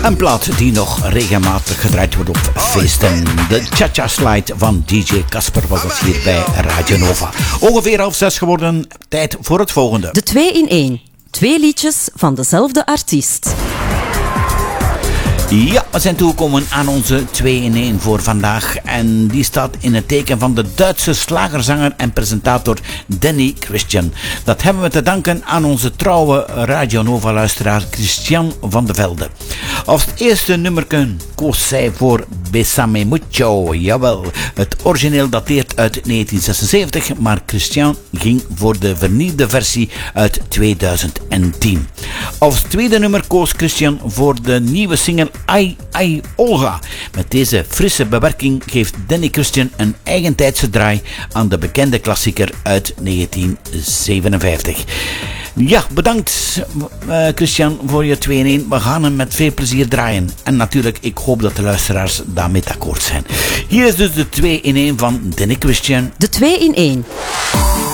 Een plaat die nog regelmatig gedraaid wordt op feesten. De Cha-Cha Slide van DJ Casper was het hier bij Radio Nova. Ongeveer 5:30 geworden. Tijd voor het volgende. De 2 in 1. 2 liedjes van dezelfde artiest. Ja, we zijn toegekomen aan onze 2 in 1 voor vandaag. En die staat in het teken van de Duitse slagerzanger en presentator Danny Christian. Dat hebben we te danken aan onze trouwe Radio Nova luisteraar Christian van de Velde. Als het eerste nummerke koos zij voor Besame Mucho. Jawel, het origineel dateert uit 1976, maar Christian ging voor de vernieuwde versie uit 2010. Als tweede nummer koos Christian voor de nieuwe single Ai Ai Olga. Met deze frisse bewerking geeft Danny Christian een eigentijdse draai aan de bekende klassieker uit 1957. Ja, bedankt Christian voor je 2 in 1. We gaan hem met veel plezier draaien. En natuurlijk, ik hoop dat de luisteraars daarmee akkoord zijn. Hier is dus de 2 in 1 van Danny Christian. De 2 in 1.